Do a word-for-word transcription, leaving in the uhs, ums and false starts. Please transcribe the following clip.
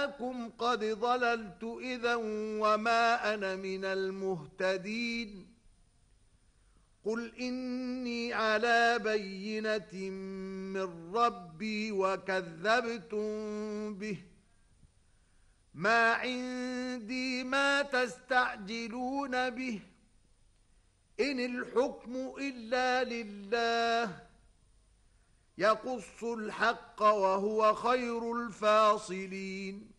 جاءكم قد ضللت إذا وما أنا من المهتدين قل إني على بينة من ربي وكذبتم به ما عندي ما تستعجلون به إن الحكم إلا لله يقص الحق وهو خير الفاصلين